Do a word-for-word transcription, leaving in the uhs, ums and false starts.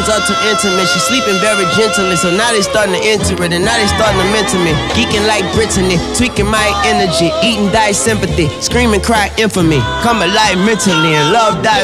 feelings are too intimate. She sleeping very gently, so now they starting to enter it, and now they starting to mentor me. Geeking like Brittany, tweaking my energy, eating die sympathy, screaming cry infamy, come alive mentally, and love die